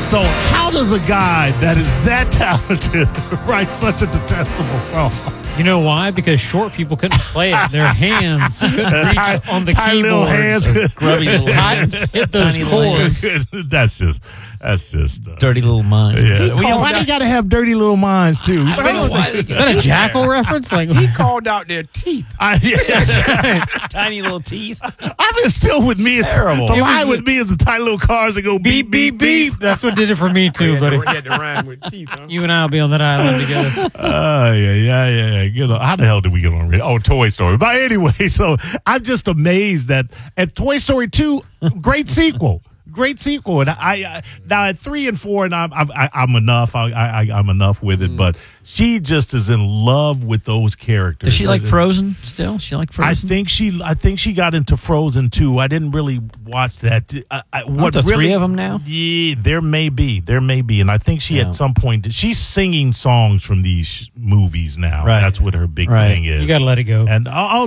So how does a guy that is that talented write such a detestable song? You know why? Because short people couldn't play it. Their hands couldn't reach on the tiny little keyboard. hands. Grubby little hands. Hit those Tiny little chords. That's just Dirty little mind. yeah. Well, why do you got to have dirty little minds too? Is that a Jackal reference? Like He called out their teeth. Tiny little teeth. I'm just still with me. It's Terrible. the line with me is the tiny little cars that go beep beep beep. That's what did it for me too, buddy. He had to rhyme with teeth, huh? You and I will be on that island together. Yeah. You know, how the hell did we get on radio? Oh, Toy Story. But anyway, so I'm just amazed that at Toy Story 2, great sequel. Great sequel, and I now at 3 and 4, and I'm enough. I'm enough with it. But she just is in love with those characters. Does she like Frozen still? She like Frozen? I think she got into Frozen too. I didn't really watch that. Aren't there three of them now? Yeah, there may be, and I think she at some point she's singing songs from these movies now. Right. That's what her big Right. thing is. You got to let it go. And I'll